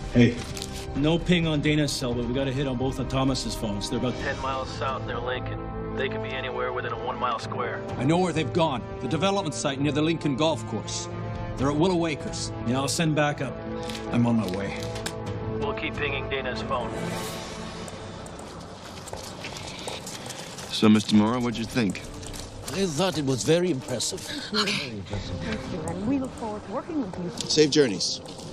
Hey. No ping on Dana's cell, but we got a hit on both of Thomas's phones. They're about 10 miles south near Lincoln. They could be anywhere within a 1 mile square. I know where they've gone. The development site near the Lincoln Golf Course. They're at Willow Acres. Yeah, I'll send backup. I'm on my way. We'll keep pinging Dana's phone. So, Mr. Morrow, what'd you think? I thought it was very impressive. Very impressive. Thank you, and we look forward to working with you. Safe journeys.